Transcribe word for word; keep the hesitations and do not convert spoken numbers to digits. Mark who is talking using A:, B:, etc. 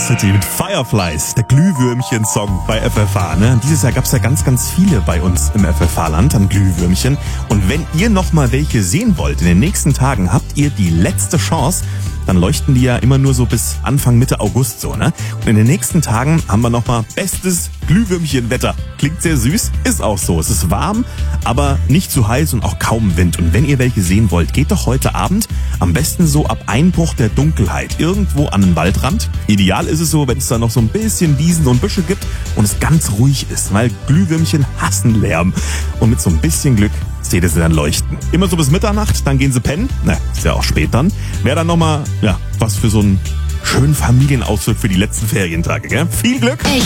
A: City mit Fireflies, der Glühwürmchen-Song bei F F H. Ne? Dieses Jahr gab es ja ganz, ganz viele bei uns im F F H-Land an Glühwürmchen. Und wenn ihr noch mal welche sehen wollt, in den nächsten Tagen habt ihr die letzte Chance. Dann leuchten die ja immer nur so bis Anfang, Mitte August so, ne? Und in den nächsten Tagen haben wir nochmal bestes Glühwürmchenwetter. Klingt sehr süß, ist auch so. Es ist warm, aber nicht zu heiß und auch kaum Wind. Und wenn ihr welche sehen wollt, geht doch heute Abend am besten so ab Einbruch der Dunkelheit irgendwo an den Waldrand. Ideal ist es so, wenn es da noch so ein bisschen Wiesen und Büsche gibt und es ganz ruhig ist, weil Glühwürmchen hassen Lärm. Und mit so ein bisschen Glück seht ihr sie dann leuchten. Immer so bis Mitternacht, dann gehen sie pennen. Na, ist ja auch spät dann. Wäre dann nochmal, ja, was für so einen schönen Familienausflug für die letzten Ferientage, gell? Viel Glück!
B: Ich